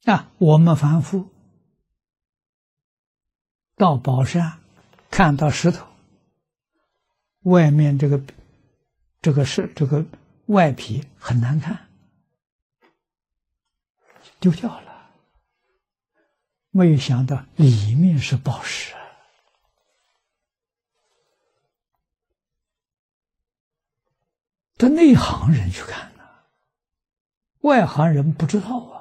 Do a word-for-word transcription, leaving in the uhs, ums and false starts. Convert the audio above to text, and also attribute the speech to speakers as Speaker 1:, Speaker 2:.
Speaker 1: 啊，我们凡夫到宝山看到石头，外面这个这个是这个外皮很难看，丢掉了。没有想到里面是宝石啊！这内行人去看呢，外行人不知道啊。